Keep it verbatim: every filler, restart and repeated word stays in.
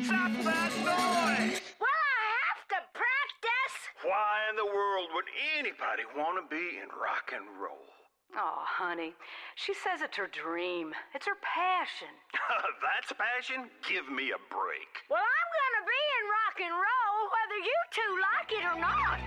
Stop that noise! Well, I have to practice. Why in the world would anybody want to be in rock and roll? Oh, honey, she says it's her dream. It's her passion. That's passion? Give me a break. Well, I'm gonna be in rock and roll whether you two like it or not.